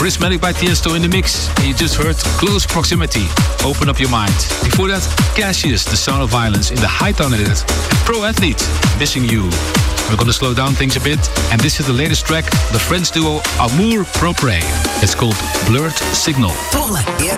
Prismatic by Tiesto in the mix. You just heard Close Proximity, Open Up Your Mind. Before that, Cassius, The Sound of Violence in the High-Tone edit. Pro Athlete, Missing You. We're gonna slow down things a bit, and this is the latest track, the French duo Amour Propre. It's called Blurred Signal. Tohle je